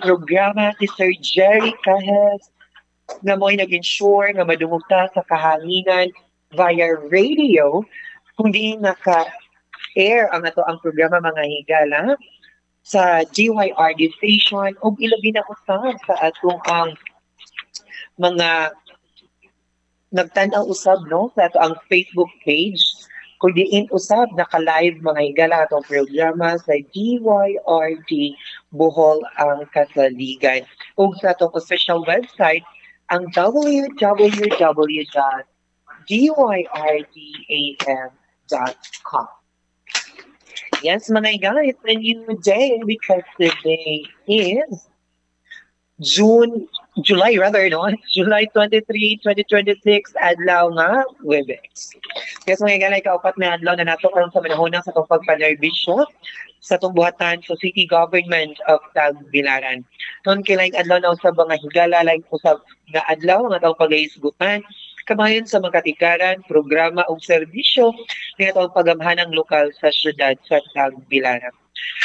programa si Sir Jerry Cajes nga mo'y nag-ensure nga madungog ta sa kahanginan via radio kundi naka-air ang ato ang programa mga higala sa GYRD station o ilabi na usab sa atong ang mga nagtanaw usab no sa ato ang Facebook page kung diin usab naka-live mga higala atong programa sa GYRD Bohol ang Kasaligan ug sa atong official website ang www.gyrdam.com. Yes, mga higala, it's a new day because today is July rather, no? July 23, 2026, adlaw nga, Webex. Yes, mga ganay, kaupat na adlaw na nato karon sa manahon sa itong pagpanerbisyo sa itong buhatan sa City Government of Tagbilaran. Noon kilaing adlaw na usab mga higala, like usab nga adlaw, nga itong pag-iisgutan, kamayon sa mga katikaran, programa o serbisyo ng itong pagamhanang lokal sa syudad sa Tagbilaran.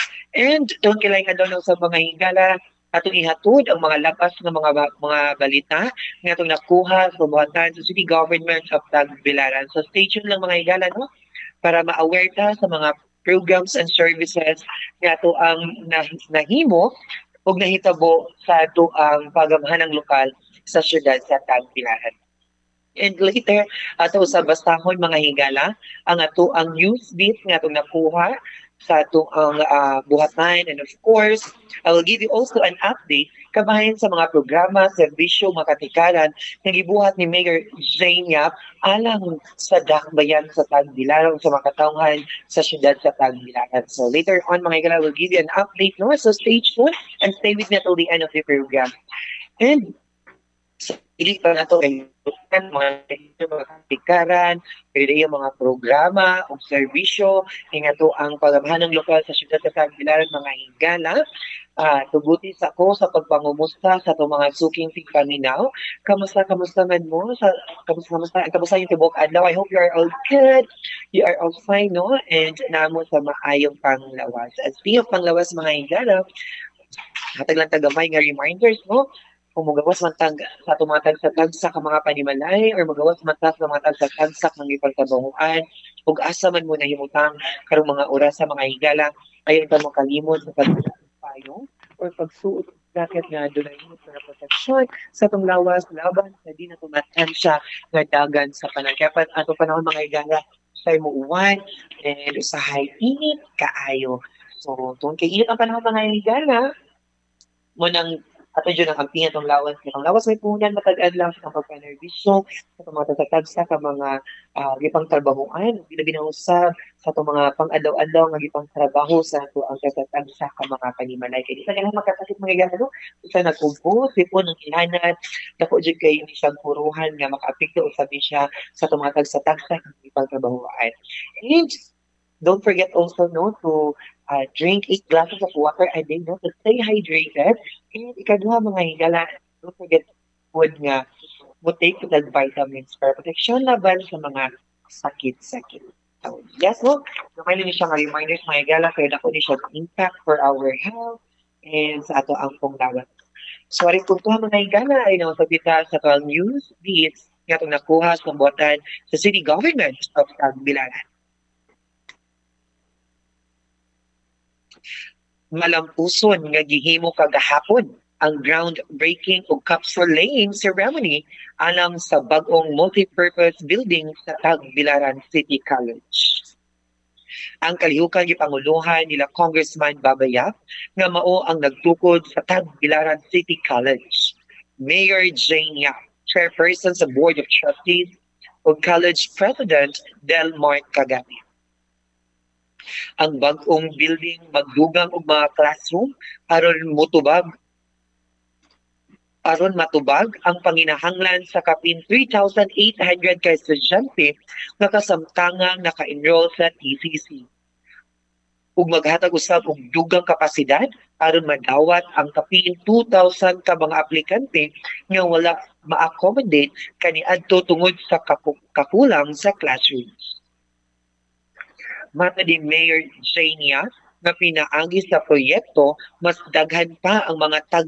And doon kilaing adlaw na usab mga higala, atong ihatod ang mga lakas ng mga balita nga atong nakuha sa buhatan sa City Government of Tagbilaran. So stay tuned lang mga higala no para ma-aware ta sa mga programs and services nga ato ang nahimo ug nahitabo sa ato ang pagamhanang lokal sa syudad sa Tagbilaran. And later, ato sa bastahon mga higala, ang ato ang news beat nga atong nakuha sa atong buhatan. And of course, I will give you also an update kabahin sa mga programa, serbisyo, mga katikaran na gibuhat ni Mayor Jane Yap alang sa dakbayan sa Tagbilaran sa mga katawhan sa syudad sa Tagbilaran. So later on mga higala, I will give you an update. No? So stay tuned and stay with me until the end of the program. And so, ili pa na ito ay mga katikaran, pwede yung mga programa o serbisyo, nga to ang pagamhanang lokal sa syudad sa Tagbilaran mga higala. Tuguti sa ako sa pagpangumusta sa itong mga suking tigpaminaw. Kamusta man mo? Kamusta yung tibok adlaw? I hope you are all good. You are all fine, no? And namo sa maayong panglawas. At speaking of panglawas mga higala, hatag lang tagamay nga reminders, no? Kung magawas man tag sa tumatag sa tagsa ka mga panimalay or magawas man tag sa mga tagsa tagsak ng ipagkabanguan ug asa man mo nahimutang karong mga oras sa mga higala ayon ta mo kalimot sa pagpayo or pagsuot jacket nga dunay sa proteksyon sa tong lawas laban sa di na tumatansya nga dagan sa panangkapan ato panahon mga higala say mo uwan and usahay init kaayo. So tungod kay init ang panahon mga higala mo nang ato dyan ang amping itong lawas. Itong lawas may punan, matag-ad lang sa pagpanerbisyo, sa itong mga tatagsa ka mga gipang trabahoan, ginaginausab sa itong mga pang-adaw-adaw nga gipang trabaho sa ito ang tatagsa ka mga panimalay. Kaya di sa ganang magkasakit mga gano, isa nag-ubo, sipon ng ilanat, dako dyan kayo isang puruhan nga maka-apikto o sabi siya sa itong mga tagsa-tagsa nga gipang trabahoan. And don't forget also no to drink 8 glasses of water a day no to stay hydrated. And ikaduha mga higala, don't forget food nga mo take the vitamins para proteksyon laban sa mga sakit-sakit. So, yes, no? Gamay ni siya nga reminders mga higala kaya dako ni siya impact for our health and sa ato ang panglawas. So, aring puntuhan mga higala ay nakapita sa kang news beats nga itong nakuha sa buhatan sa City Government of Tagbilaran. Malampuson nga gihimo kagahapon ang groundbreaking ug capsule laying ceremony alang sa bag-ong multipurpose building sa Tagbilaran City College. Ang kalihukan gipanguluhan nila Congressman Babayap nga mao ang nagtukod sa Tagbilaran City College. Mayor Jane Yap, chairperson sa Board of Trustees ug College President Delmar Cagati. Ang bag-ong building magdugang og mga classroom aron matubag ang panginahanglan sa kapin 3,800 ka estudyante nga kasamtangang naka-enroll sa TCC. Ug maghatag usab og dugang kapasidad aron madawat ang kapin 2,000 ka mga aplikante nga wala ma-accommodate kaniadto tungod sa kakulang sa classrooms. Mata ni Mayor Jania nga pinaagi sa proyekto, mas daghan pa ang mga